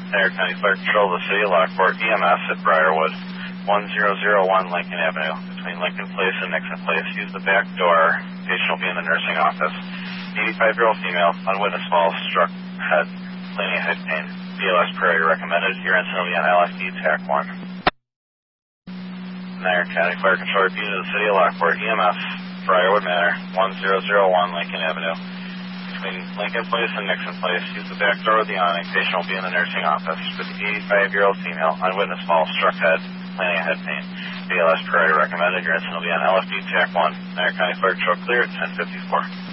Niagara County Fire Patrol, the City of Lockport, EMS at Briarwood, 1001 Lincoln Avenue, between Lincoln Place and Nixon Place. Use the back door. Patient will be in the nursing office. 85-year-old female, unwitnessed fall, struck head, complaining of head pain. BLS priority recommended. Urine will be on LSD TAC 1. Niagara County Fire Control repeated to the City of Lockport, EMS, Briarwood Manor, 1001 Lincoln Avenue, between Lincoln Place and Nixon Place. Use the back door of the awning. Patient will be in the nursing office. With the 85-year-old female, unwitnessed fall, struck head, complaining of head pain. BLS priority recommended. Urine will be on LSD TAC 1. Niagara County Fire Patrol clear at 10:54.